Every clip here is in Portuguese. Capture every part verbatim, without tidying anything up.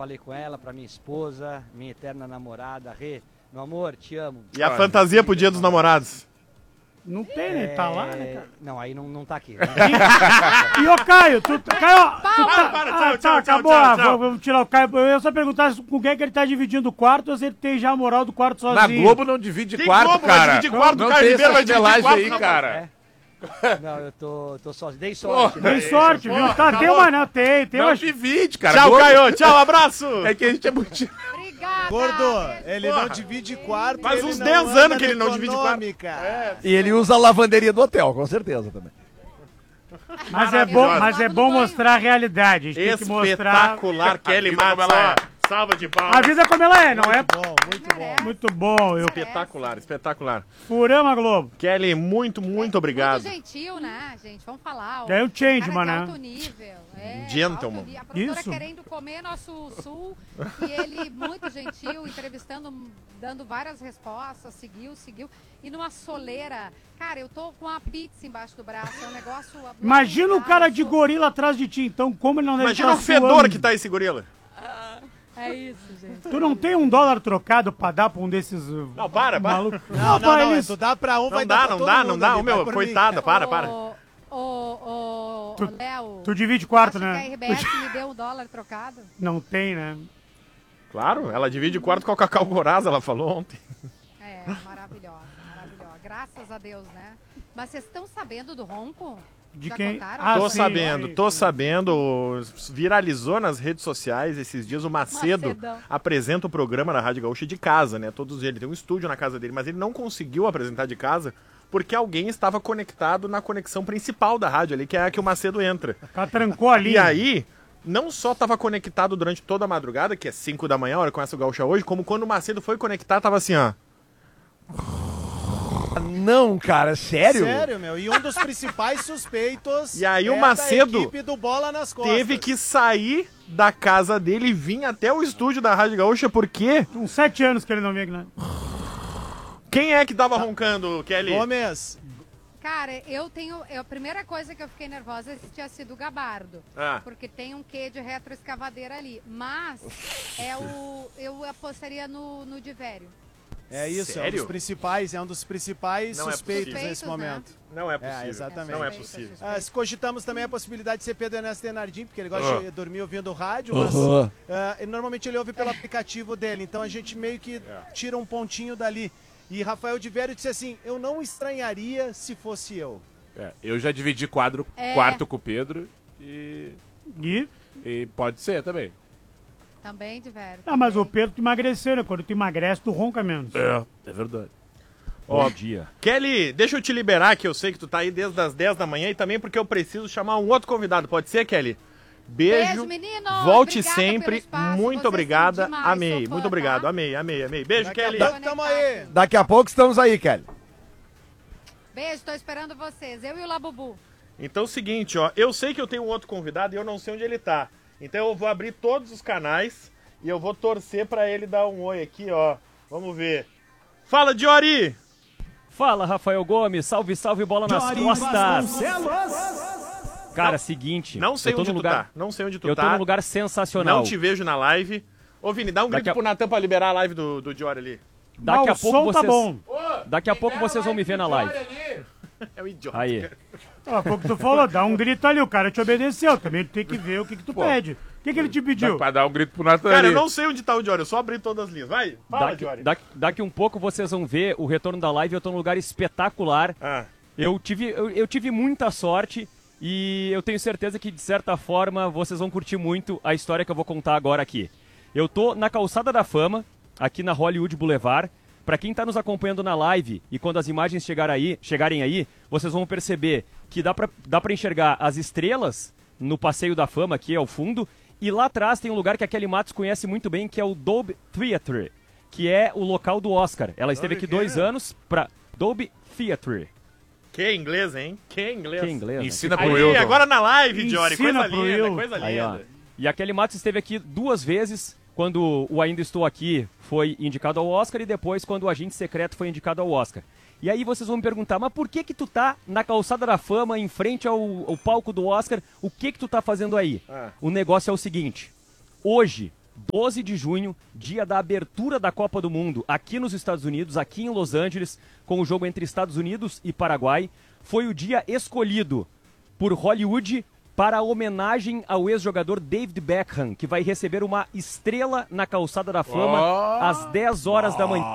falei com ela, pra minha esposa, minha eterna namorada, Rê. Meu amor, te amo. E a Olha. fantasia pro Dia dos Namorados? Não tem, né? É... Tá lá, né, cara? Não, aí não, não tá aqui. E, e ô, Caio, tu, Caio, tu tá... Para, para, ah, tchau, tá, tchau, acabou, tchau, ah, tchau. vamos tirar o Caio. Eu ia só perguntar com quem que ele tá dividindo o quarto ou se ele tem já a moral do quarto sozinho. Na Globo não divide Que quarto, Globo cara. vai dividir quarto, não Caio tem Ribeiro essa vai dividir chinelagem quarto, aí, não, cara. É. Não, eu tô, tô só... Dei sorte, Oh, né? Tem sorte, viu? Porra, Tá, tem acabou. uma, não, tem, tem Não uma... divide, cara. Tchau, Globo- Caio. Tchau, abraço. É que a gente é muito... Obrigada. Gordo, ele Porra. não divide quarto. Faz ele uns não dez anda anos que na ele não divide quarto. econômica. É. E ele usa a lavanderia do hotel, com certeza também. Mas é bom, mas é bom mostrar a realidade. A gente tem que mostrar... Espetacular, Kelly Matos. ó. Salva de palmas. A vida como ela é, não é? Bom, muito bom. Muito bom. Eu... Espetacular, espetacular. Furama Globo. Kelly, muito, muito obrigado. Muito gentil, né, gente? Vamos falar. É um changeman, Cara de né? alto nível. É, Gentleman. alto nível. A produtora Isso. querendo comer nosso sul. E ele, muito gentil, entrevistando, dando várias respostas. Seguiu, seguiu. E numa soleira. Cara, eu tô com uma pizza embaixo do braço. É um negócio... Imagina o cara de gorila atrás de ti, então como ele não deve Imagina o estar fedor suando? que tá esse gorila. É isso, gente. Tu não tem um dólar trocado pra dar pra um desses uh, Não, para, para. malucos? Não, não, pra não. eles- Tu dá pra um, vai Não dar dá, pra não todo dá, mundo não dá. ali, Ô, meu, vai por mim. coitada, para, para. Ô, ô, ô, Tu- Léo. Tu divide quarto, acho que a né? R B S me deu um dólar trocado. Não tem, né? Claro, ela divide o quarto com a Cacau Goraz, ela falou ontem. É, maravilhosa, maravilhosa. Graças a Deus, né? Mas vocês estão sabendo do ronco? De Já quem? contaram? Ah, Tô sim, sabendo, sim, tô sim. sabendo. Viralizou nas redes sociais esses dias. O Macedo Macedão. apresenta o programa na Rádio Gaúcha de casa, né? Todos eles. Tem um estúdio na casa dele, mas ele não conseguiu apresentar de casa porque alguém estava conectado na conexão principal da rádio ali, que é a que o Macedo entra. O cara trancou ali. E aí, não só estava conectado durante toda a madrugada, que é cinco da manhã, a hora que começa o Gaúcha hoje, como quando o Macedo foi conectar, tava assim, ó. Não, cara, sério? Sério, meu. E um dos principais suspeitos E aí o é Macedo da equipe do Bola nas Costas. Teve que sair da casa dele e vir até o estúdio da Rádio Gaúcha, porque Uns sete anos que ele não vinha aqui, né? quem é que tava roncando, Kelly? Gomes. Cara, eu tenho. Eu, a primeira coisa que eu fiquei nervosa é se tinha sido o Gabardo. Ah. Porque tem um quê de retroescavadeira ali. Mas é o. Eu apostaria no, no Divério. É isso, é um Sério? dos principais, é um dos principais Não é suspeitos possível. nesse Suspeitos, né? momento. Não é possível. É, exatamente. Não é Suspeito, possível. suspeito. Ah, cogitamos também a possibilidade de ser Pedro Ernesto Denardim, porque ele gosta Ah. de dormir ouvindo rádio, mas Aham. ah, ele- normalmente ele ouve pelo aplicativo dele, então a gente meio que tira um pontinho dali. E Rafael de Vério disse assim, eu não estranharia se fosse eu. É, eu já dividi quadro, É. quarto com o Pedro e, E... e pode ser também. Também, Divério. Ah, mas o também. Pedro tu emagreceu, né? Quando tu emagrece, tu ronca menos. É, é verdade. Ó, Bom dia. Kelly, deixa eu te liberar, que eu sei que tu tá aí desde as dez da manhã e também porque eu preciso chamar um outro convidado. Pode ser, Kelly? Beijo. Beijo, meninos. Volte Obrigada sempre. pelo espaço. Muito Vocês obrigada. são demais. Amei. Sou fã, Muito obrigado. tá? Amei, amei, amei. Beijo, Daqui Kelly. a pouco tamo aí. Daqui a pouco estamos aí, Kelly. Beijo, tô esperando vocês. Eu e o Labubu. Então é o seguinte, ó. Eu sei que eu tenho um outro convidado e eu não sei onde ele tá. Então eu vou abrir todos os canais e eu vou torcer pra ele dar um oi aqui, ó. Vamos ver. Fala, Diori! Fala, Rafael Gomes. Salve, salve, bola nas costas. Cara, seguinte. Não sei eu tô onde num tu lugar, tá. Não sei onde tu Eu tá. tô num lugar sensacional. Não te vejo na live. Ô, Vini, dá um Daqui grito a- pro Natan pra liberar a live do, do Diori ali. Daqui Ah, a o pouco som vocês. tá bom. Daqui a pouco vocês vão me ver na live. É o idiota. Aí. cara. Daqui a pouco tu falou, dá um grito ali, o cara te obedeceu. Também tu tem que ver o que, que tu Pô. pede. O que, que ele te Dá pediu? pra dar um grito pro Natan Cara, eu ali. não sei onde tá o Diori, eu só abri todas as linhas. Vai, fala, Daqui, Diori. daqui, daqui um pouco vocês vão ver o retorno da live. Eu tô num lugar espetacular. Ah, Eu tive, eu, eu tive muita sorte e eu tenho certeza que, de certa forma, vocês vão curtir muito a história que eu vou contar agora aqui. Eu tô na Calçada da Fama, aqui na Hollywood Boulevard. Pra quem tá nos acompanhando na live e quando as imagens chegar aí, chegarem aí, vocês vão perceber que dá pra, dá pra enxergar as estrelas no Passeio da Fama, aqui ao fundo. E lá atrás tem um lugar que a Kelly Matos conhece muito bem, que é o Dolby Theatre, que é o local do Oscar. Ela esteve aqui dois anos pra Dolby Theatre. que inglês, hein? Que inglês. Que inglês, né? Ensina Aí, pro Hilton. agora na live, Diori. Ensina Coisa pro linda, Hilton. coisa Aí, ó. linda. E a Kelly Matos esteve aqui duas vezes, quando o Ainda Estou Aqui foi indicado ao Oscar e depois quando o Agente Secreto foi indicado ao Oscar. E aí vocês vão me perguntar, mas por que que tu tá na Calçada da Fama, em frente ao, ao palco do Oscar? O que que tu tá fazendo aí? Ah. O negócio é o seguinte, hoje, doze de junho, dia da abertura da Copa do Mundo, aqui nos Estados Unidos, aqui em Los Angeles, com o jogo entre Estados Unidos e Paraguai, foi o dia escolhido por Hollywood para a homenagem ao ex-jogador David Beckham, que vai receber uma estrela na Calçada da Fama Oh. às dez horas da manhã.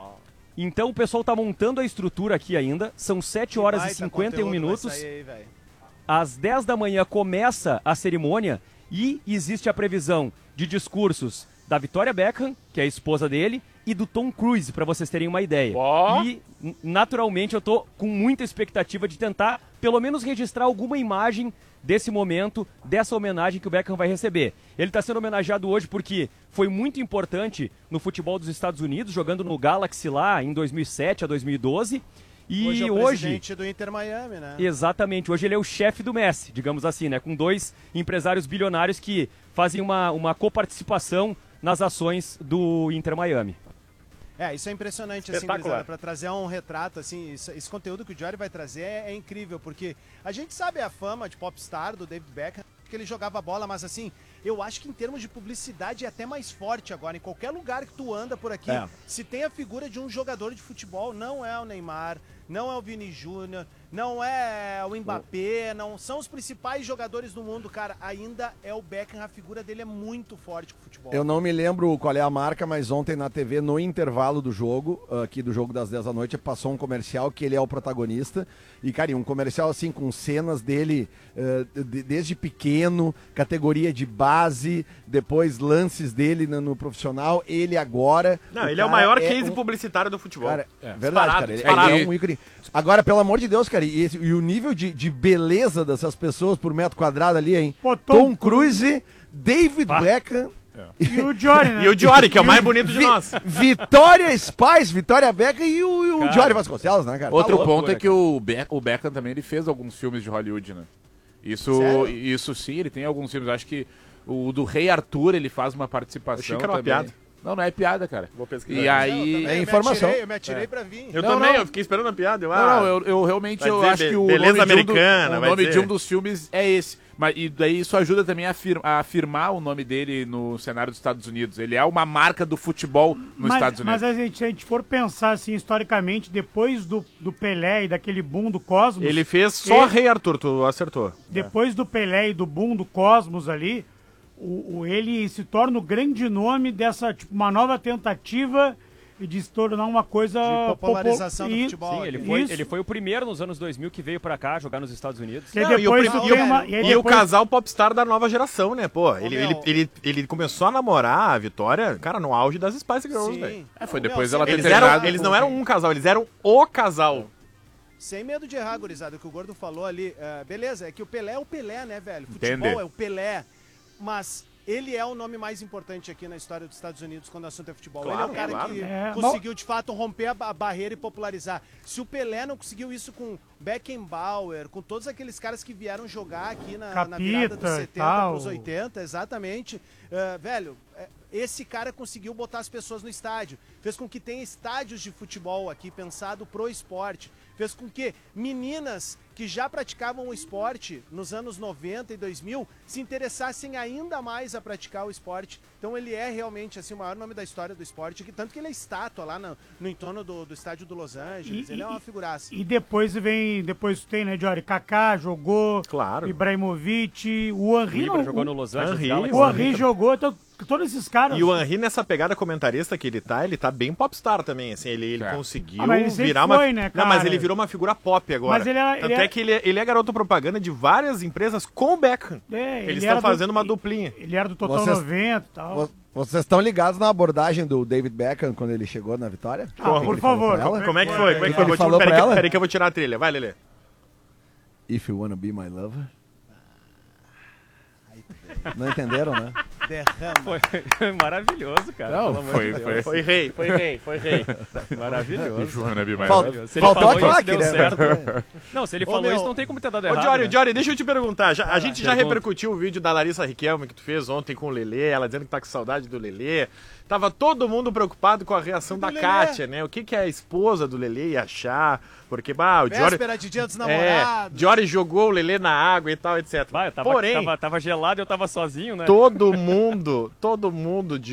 Então o pessoal está montando a estrutura aqui ainda, são sete horas e Baita cinquenta e um conteúdo vai minutos. sair aí, velho. Às dez da manhã começa a cerimônia e existe a previsão de discursos da Victoria Beckham, que é a esposa dele, e do Tom Cruise, para vocês terem uma ideia. Ó. E, n- naturalmente, eu tô com muita expectativa de tentar, pelo menos, registrar alguma imagem desse momento, dessa homenagem que o Beckham vai receber. Ele está sendo homenageado hoje porque foi muito importante no futebol dos Estados Unidos, jogando no Galaxy lá em dois mil e sete a dois mil e doze. E Hoje é o hoje, presidente do Inter Miami, né? exatamente, hoje ele é o chefe do Messi, digamos assim, né? Com dois empresários bilionários que fazem uma, uma coparticipação nas ações do Inter Miami. É, isso é impressionante, assim, Espetacular. gurizada, pra trazer um retrato, assim, isso- esse conteúdo que o Jory vai trazer é, é incrível, porque a gente sabe a fama de popstar do David Beckham, que ele jogava bola, mas assim, eu acho que em termos de publicidade é até mais forte agora, em qualquer lugar que tu anda por aqui, É. se tem a figura de um jogador de futebol, não é o Neymar, não é o Vini Júnior, não é o Mbappé, não são os principais jogadores do mundo, cara, ainda é o Beckham, a figura dele é muito forte com o futebol. Eu não me lembro qual é a marca, mas ontem na T V, no intervalo do jogo, aqui do jogo das dez da noite, passou um comercial que ele é o protagonista. E, cara, e um comercial assim, com cenas dele eh, de- desde pequeno, categoria de base, depois lances dele no, no profissional, ele agora. Não, ele é o cara maior case um- publicitário do futebol. Cara, É. verdade, Disparado, cara. Ele, disparado. ele é um ícone. Agora, pelo amor de Deus, cara, e, esse- e o nível de, de beleza dessas pessoas por metro quadrado ali, hein? Pô, Tom, Tom Cruise, David Beckham. E o Jory, né? E o Jory, que é o mais bonito de Vi- nós. Vitória Spice, Vitória Beckham e o, e o Cara. Jory Vasconcelos, né, cara? Tá Outro louco. ponto é que o, Be o Beckham também ele fez alguns filmes de Hollywood, né? Isso, Sério? isso sim, ele tem alguns filmes. Acho que o do Rei Arthur ele faz uma participação. Achei que era uma também. piada. Não, não é piada, cara. Vou pesquisar. E Eu aí. também, É eu informação. Me atirei, eu me atirei pra vir. Eu Não, também, não. eu fiquei esperando a piada. Eu, Não, ah, não, eu, eu realmente vai eu dizer acho be- que o beleza nome, de um, americana, do, o vai nome de dizer. um dos filmes é esse. Mas, e daí isso ajuda também a, afir, a afirmar o nome dele no cenário dos Estados Unidos. Ele é uma marca do futebol nos mas, Estados Unidos. Mas a gente, se a gente for pensar assim, historicamente, depois do, do Pelé e daquele boom do Cosmos, ele fez só Ele- Rei Arthur, tu acertou. depois do Pelé e do boom do Cosmos ali, o, o- ele se torna o grande nome dessa, tipo, uma nova tentativa de se tornar uma coisa... De popularização popu- do e- futebol. Sim, ele aqui. foi, Isso. ele foi o primeiro nos anos dois mil que veio pra cá jogar nos Estados Unidos. E aí Não, e o depois prim- tu e tem o- uma... E aí E o depois- casal popstar da nova geração, né, pô? Ele, meu. ele, ele, ele começou a namorar a Vitória, cara, no auge das Spice Girls, velho. Sim. É, foi Meu, depois sem ela ter medo Eles, de terminado eram, errar, eles não eram um casal, eles eram o casal. Sem medo de errar, gurizada, o que o Gordo falou ali. é, beleza, é que o Pelé é o Pelé, né, velho? Futebol Entender. é o Pelé. Mas ele é o nome mais importante aqui na história dos Estados Unidos quando o assunto é futebol. Claro, ele é o cara claro. que É, conseguiu, de fato, romper a, ba- a barreira e popularizar. Se o Pelé não conseguiu isso com Beckenbauer, com todos aqueles caras que vieram jogar aqui na, na virada dos Capita e setenta tal. pros oitenta, exatamente, é, velho, é, esse cara conseguiu botar as pessoas no estádio. Fez com que tenha estádios de futebol aqui pensado pro esporte. Fez com que meninas que já praticavam o esporte nos anos noventa e dois mil se interessassem ainda mais a praticar o esporte. Então ele é realmente assim, o maior nome da história do esporte, que, tanto que ele é estátua lá no, no entorno do, do estádio do Los Angeles. E- ele é e- uma figuraça. E depois vem, depois tem, né, Jory? Kaká jogou, Claro. Ibrahimovic, o Henry, O Ibra não, jogou no o, Los Angeles. Henry, Galaxy. o Henry jogou, então, todos esses caras... E o Henry, nessa pegada comentarista que ele tá, ele tá bem popstar também, assim, ele, ele É. conseguiu Ah, mas ele sempre virar uma... foi, né, Não, mas cara? ele virou uma figura pop agora. Mas ele é- Tanto ele é- é que ele, é- ele é garoto propaganda de várias empresas com o Beckham. É, ele Eles era estão do- fazendo uma duplinha. Ele era do Total Vocês- noventa e tal. Vo- Vocês estão ligados na abordagem do David Beckham quando ele chegou na Vitória? Ah, O que por ele falou favor. pra ela? Como é que foi? Como é que foi? Ele Vou te- falou peraí pra que- ela? Peraí que eu vou tirar a trilha. Vai, Lelê. If you wanna be my lover. Não entenderam, né? Derrama. Foi maravilhoso, cara. Não, pelo amor foi, de Deus. foi. Foi rei, foi rei, foi rei. Maravilhoso. Joana Be My Fal- Love. Se ele Faltou falou a isso, claque, deu né? certo. Não, se ele Ô, falou meu, isso, não tem como ter dado Ô, errado. Jory, né? Jory, deixa eu te perguntar. Já- a gente já pergunta. repercutiu o vídeo da Larissa Riquelme que tu fez ontem com o Lelê, ela dizendo que tá com saudade do Lelê. Tava todo mundo preocupado com a reação da Lelê. Kátia, né? O que, que a esposa do Lelê ia achar? Porque, bah, o Jory... Véspera de dia dos É, namorados. Jory jogou o Lelê na água e tal, etcétera. Vai, eu tava, Porém, tava, tava gelado e eu tava sozinho, né? todo mundo mundo, todo mundo de